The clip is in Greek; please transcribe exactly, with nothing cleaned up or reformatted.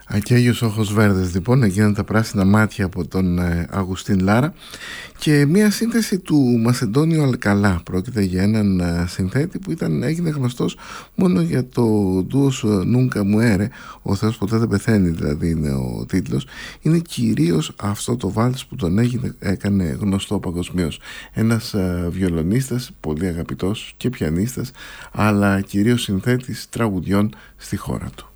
Ακέγιος Όχος Βέρδες, λοιπόν, έγιναν τα πράσινα μάτια από τον ε, Αγουστίν Λάρα, και μια σύνθεση του Μασεντόνιο Αλκαλά. Πρόκειται για έναν ε, συνθέτη που ήταν, έγινε γνωστός μόνο για το ντουος Nunca Muere, ο Θεός ποτέ δεν πεθαίνει δηλαδή είναι ο τίτλος. Είναι κυρίως αυτό το βάλς που τον έγινε, έκανε γνωστό παγκοσμίως. Ένας ε, βιολονίστας πολύ αγαπητός και πιανίστας, αλλά κυρίως συνθέτης τραγουδιών στη χώρα του.